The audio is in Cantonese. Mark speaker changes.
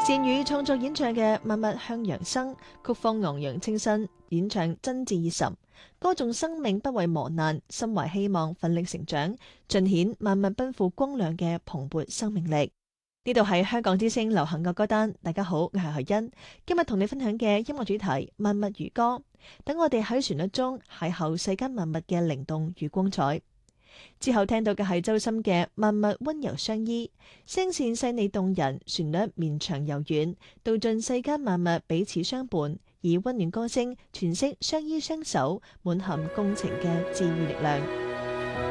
Speaker 1: 善宇創作演唱嘅《萬物向陽生》，曲風昂揚清新，演唱真摯熱忱，歌頌生命不畏磨難，心懷希望，奮力成長，盡顯萬物奔赴光亮嘅蓬勃生命力。呢度係香港之聲流行樂歌單，大家好，我係何欣，今日同你分享嘅音樂主題萬物如歌，等我哋喺旋律中邂逅世間萬物嘅靈動與光彩。之後聽到嘅係周深嘅《萬物溫柔相依》，聲線細膩動人，旋律綿長柔軟，道盡世間萬物彼此相伴，以溫暖歌聲詮釋相依相守，滿含共情嘅治愈力量。